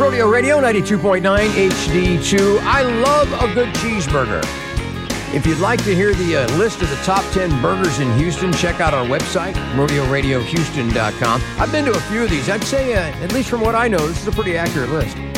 Rodeo Radio 92.9 HD2. I love a good cheeseburger. If you'd like to hear the list of the top 10 burgers in Houston, check out our website, rodeoradiohouston.com. I've been to a few of these. I'd say, at least from what I know, this is a pretty accurate list.